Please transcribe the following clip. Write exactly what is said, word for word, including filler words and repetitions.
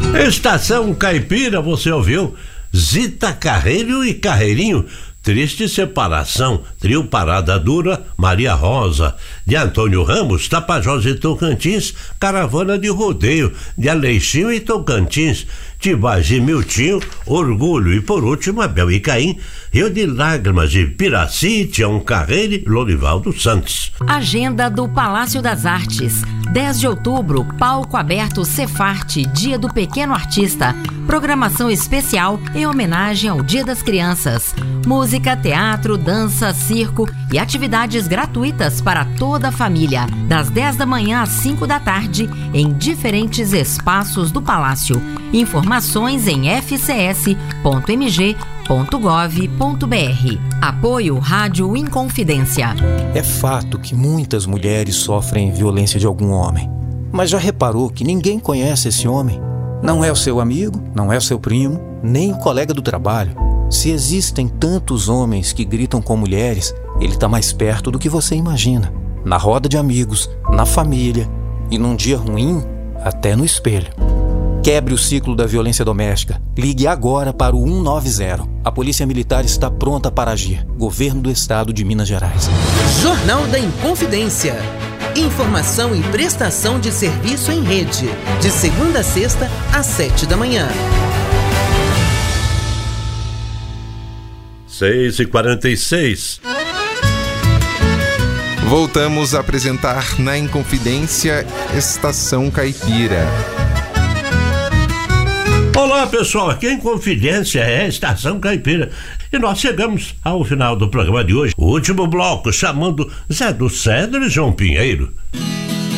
Estação Caipira, você ouviu? Zita Carreiro e Carreirinho, Triste Separação, Trio Parada Dura, Maria Rosa, de Antônio Ramos, Tapajós e Tocantins, Caravana de Rodeio, de Aleixinho e Tocantins, Tibás e Miltinho, Orgulho e por último Abel e Caim, Rio de Lágrimas de Piraci, Tião Carreiro e Lorivaldo Santos. Agenda do Palácio das Artes. dez de outubro, palco aberto Cefarte, Dia do Pequeno Artista. Programação especial em homenagem ao Dia das Crianças. Música, teatro, dança, circo e atividades gratuitas para toda a família, das dez da manhã às cinco da tarde, em diferentes espaços do Palácio. Informações em f c s ponto m g ponto gov ponto b r. Apoio Rádio Inconfidência. É fato que muitas mulheres sofrem violência de algum homem. Mas já reparou que ninguém conhece esse homem? Não é o seu amigo, não é o seu primo, nem o colega do trabalho. Se existem tantos homens que gritam com mulheres, ele está mais perto do que você imagina. Na roda de amigos, na família e num dia ruim, até no espelho. Quebre o ciclo da violência doméstica. Ligue agora para o um nove zero. A Polícia Militar está pronta para agir. Governo do Estado de Minas Gerais. Jornal da Inconfidência. Informação e prestação de serviço em rede. De segunda a sexta, às sete da manhã. seis e quarenta e seis. Voltamos a apresentar na Inconfidência Estação Caipira. Olá pessoal, aqui em Confidência é a Estação Caipira e nós chegamos ao final do programa de hoje, o último bloco, chamando Zé do Cedro e João Pinheiro.